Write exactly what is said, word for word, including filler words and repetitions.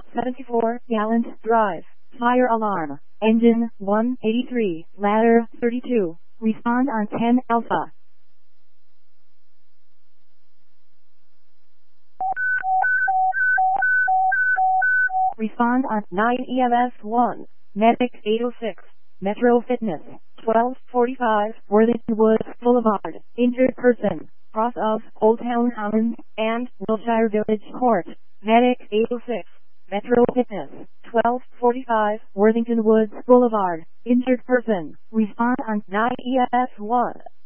seventy-four, Gallant Drive. Fire alarm. Engine one eighty-three, ladder thirty-two. Respond on ten Alpha. Respond on nine E M S one. Medic eight oh six. Metro Fitness. twelve forty-five, Worthington Woods Boulevard. Injured person. Cross of Old Town Commons and Wilshire Village Court. Medic eight oh six. Metro Fitness. twelve forty-five, Worthington Woods Boulevard. Injured person. Respond on nine E M S one.